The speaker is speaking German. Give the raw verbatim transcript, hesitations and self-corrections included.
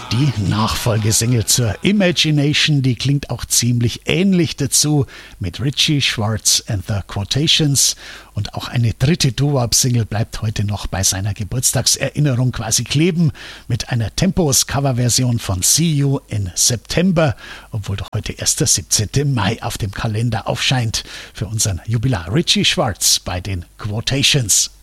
Die Nachfolgesingle zur Imagination, die klingt auch ziemlich ähnlich dazu mit Richie Schwartz and the Quotations. Und auch eine dritte Doo-Wop-Single bleibt heute noch bei seiner Geburtstagserinnerung quasi kleben mit einer Tempos-Coverversion von See You in September, obwohl doch heute erst der siebzehnte Mai auf dem Kalender aufscheint für unseren Jubilar Richie Schwartz bei den Quotations.